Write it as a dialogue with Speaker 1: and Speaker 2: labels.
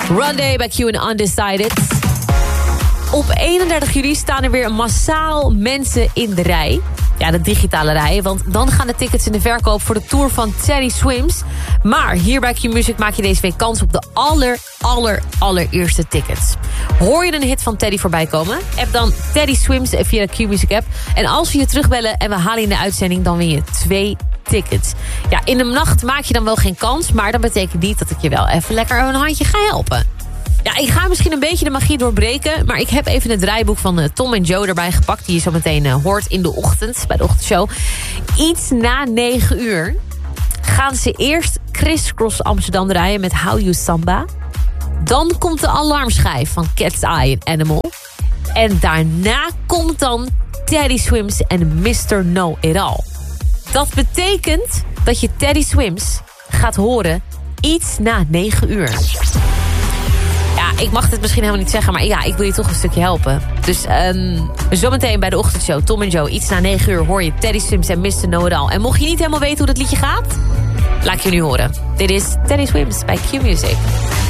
Speaker 1: Run bij Q en Undecided. Op 31 juli staan er weer massaal mensen in de rij. Ja, de digitale rij, want dan gaan de tickets in de verkoop voor de tour van Teddy Swims. Maar hier bij Q-Music maak je deze week kans op de allereerste tickets. Hoor je een hit van Teddy voorbij komen? App dan Teddy Swims via de Q-Music app. En als we je terugbellen en we halen in de uitzending, dan win je 2 tickets. Ja, in de nacht maak je dan wel geen kans, maar dat betekent niet dat ik je wel even lekker een handje ga helpen. Ja, ik ga misschien een beetje de magie doorbreken, maar ik heb even het draaiboek van Tom en Joe erbij gepakt, die je zo meteen hoort in de ochtend, bij de ochtendshow. Iets na 9 uur gaan ze eerst Crisscross Amsterdam draaien met How You Samba. Dan komt de alarmschijf van Cat's Eye en Animal. En daarna komt dan Teddy Swims en Mr. Know It All. Dat betekent dat je Teddy Swims gaat horen iets na 9 uur. Ja, ik mag het misschien helemaal niet zeggen, maar ja, ik wil je toch een stukje helpen. Dus zometeen bij de ochtendshow, Tom en Joe, iets na 9 uur hoor je Teddy Swims en Mr. Know It All. En mocht je niet helemaal weten hoe dat liedje gaat, laat ik je nu horen. Dit is Teddy Swims bij Q-Music.